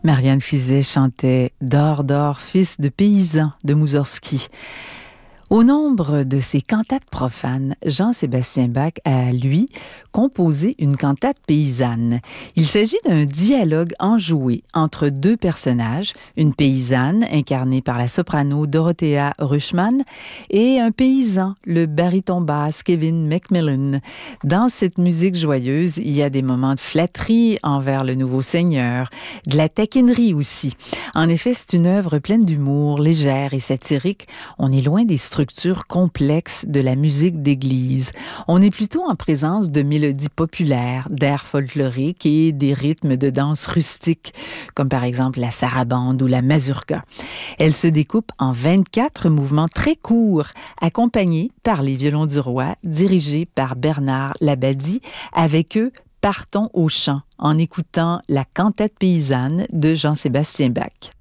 Marianne Fizet chantait « Dors, dors, fils de paysan » de Moussorgsky. Au nombre de ses cantates profanes, Jean-Sébastien Bach a, lui, composé une cantate paysanne. Il s'agit d'un dialogue enjoué entre deux personnages, une paysanne incarnée par la soprano Dorothea Rushman et un paysan, le baryton basse Kevin McMillan. Dans cette musique joyeuse, il y a des moments de flatterie envers le nouveau seigneur, de la taquinerie aussi. En effet, c'est une œuvre pleine d'humour, légère et satirique. On est loin des structure complexe de la musique d'église. On est plutôt en présence de mélodies populaires, d'airs folkloriques et des rythmes de danse rustiques, comme par exemple la sarabande ou la mazurka. Elle se découpe en 24 mouvements très courts, accompagnés par les violons du roi, dirigés par Bernard Labadie. Avec eux, partons au chant en écoutant la cantate paysanne de Jean-Sébastien Bach.